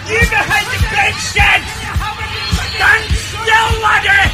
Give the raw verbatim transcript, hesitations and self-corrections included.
You behind the bench, then! Stand still, laddie!